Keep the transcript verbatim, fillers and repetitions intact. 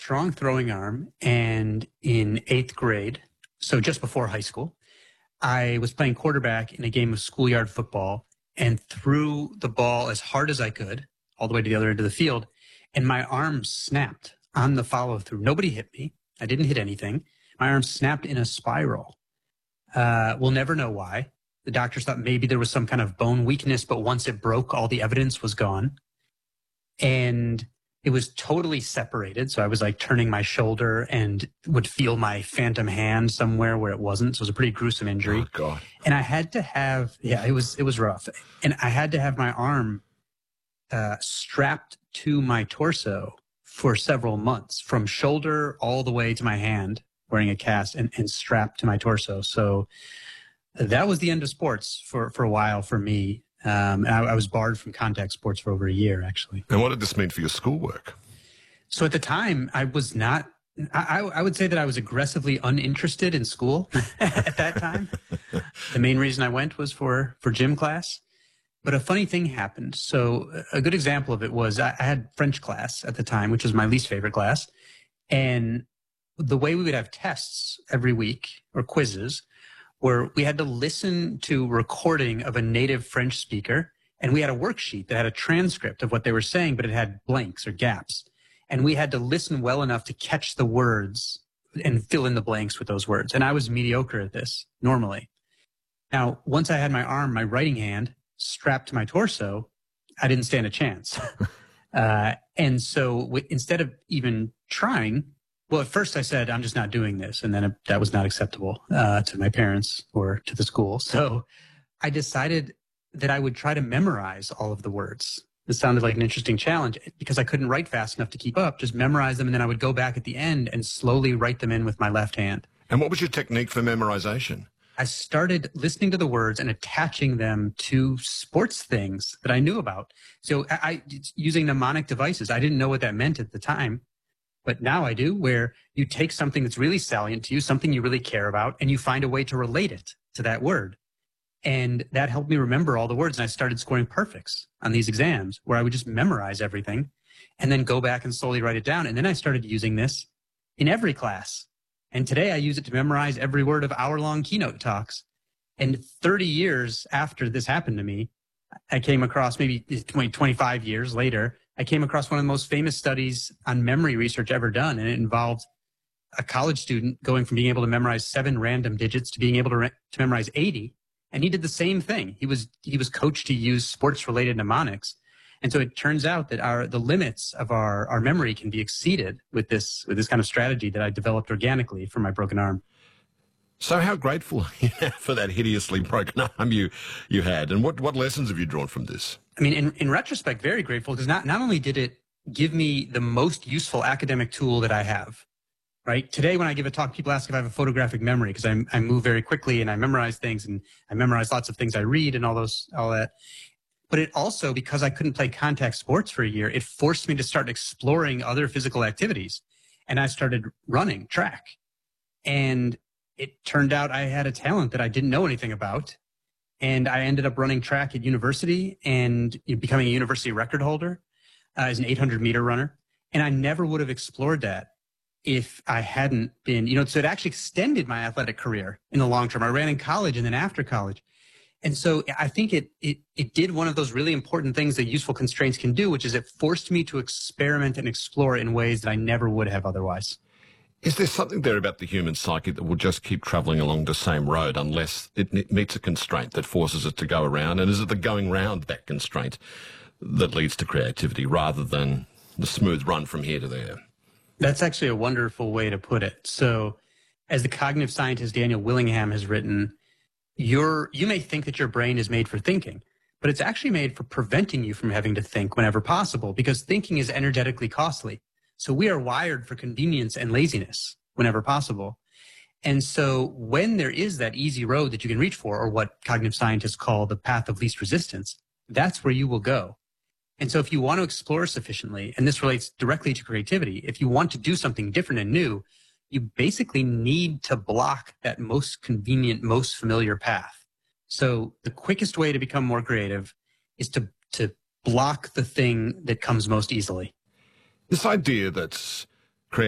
strong throwing arm, and in eighth grade, so just before high school, I was playing quarterback in a game of schoolyard football and threw the ball as hard as I could all the way to the other end of the field, and my arm snapped on the follow through. Nobody hit me. I didn't hit anything. My arm snapped in a spiral. Uh, we'll never know why. The doctors thought maybe there was some kind of bone weakness, but once it broke, all the evidence was gone. And it was totally separated. So I was like turning my shoulder and would feel my phantom hand somewhere where it wasn't. So it was a pretty gruesome injury. Oh, God. And I had to have, yeah, it was, it was rough. And I had to have my arm uh, strapped to my torso for several months, from shoulder all the way to my hand, wearing a cast and, and strapped to my torso. So that was the end of sports for, for a while for me. Um, and I, I was barred from contact sports for over a year, actually. And what did this mean for your schoolwork? So at the time, I was not, I, I would say that I was aggressively uninterested in school at that time. The main reason I went was for, for gym class. But a funny thing happened. So a good example of it was I, I had French class at the time, which was my least favorite class. And the way we would have tests every week, or quizzes, where we had to listen to recording of a native French speaker, and we had a worksheet that had a transcript of what they were saying, but it had blanks or gaps. And we had to listen well enough to catch the words and fill in the blanks with those words. And I was mediocre at this normally. Now, once I had my arm, my writing hand, strapped to my torso, I didn't stand a chance. uh, and so w- instead of even trying, well, at first I said, I'm just not doing this. And then it, that was not acceptable uh, to my parents or to the school. So I decided that I would try to memorize all of the words. This sounded like an interesting challenge because I couldn't write fast enough to keep up, just memorize them. And then I would go back at the end and slowly write them in with my left hand. And what was your technique for memorization? I started listening to the words and attaching them to sports things that I knew about. So I, I using mnemonic devices. I didn't know what that meant at the time, but now I do, where you take something that's really salient to you, something you really care about, and you find a way to relate it to that word. And that helped me remember all the words. And I started scoring perfects on these exams where I would just memorize everything and then go back and slowly write it down. And then I started using this in every class. And today I use it to memorize every word of hour-long keynote talks. And thirty years after this happened to me, I came across, maybe twenty, twenty-five years later, I came across one of the most famous studies on memory research ever done. And it involved a college student going from being able to memorize seven random digits to being able to, re- to memorize eighty. And he did the same thing. He was, he was coached to use sports-related mnemonics. And so it turns out that our the limits of our, our memory can be exceeded with this with this kind of strategy that I developed organically for my broken arm. So how grateful are you for that hideously broken arm you you had? And what, what lessons have you drawn from this? I mean, in, in retrospect, very grateful, because not, not only did it give me the most useful academic tool that I have, right? Today, when I give a talk, people ask if I have a photographic memory, because I, I move very quickly and I memorize things, and I memorize lots of things I read and all those all that. But it also, because I couldn't play contact sports for a year, it forced me to start exploring other physical activities. And I started running track. And it turned out I had a talent that I didn't know anything about. And I ended up running track at university and becoming a university record holder uh, as an eight hundred meter runner. And I never would have explored that if I hadn't been, you know, so it actually extended my athletic career in the long term. I ran in college and then after college. And so I think it, it, it did one of those really important things that useful constraints can do, which is it forced me to experiment and explore in ways that I never would have otherwise. Is there something there about the human psyche that will just keep travelling along the same road unless it meets a constraint that forces it to go around? And is it the going round that constraint that leads to creativity rather than the smooth run from here to there? That's actually a wonderful way to put it. So as the cognitive scientist Daniel Willingham has written, Your, you may think that your brain is made for thinking, but it's actually made for preventing you from having to think whenever possible, because thinking is energetically costly. So we are wired for convenience and laziness whenever possible. And so when there is that easy road that you can reach for, or what cognitive scientists call the path of least resistance, that's where you will go. And so if you want to explore sufficiently, and this relates directly to creativity, if you want to do something different and new, you basically need to block that most convenient, most familiar path. So the quickest way to become more creative is to, to block the thing that comes most easily. This idea that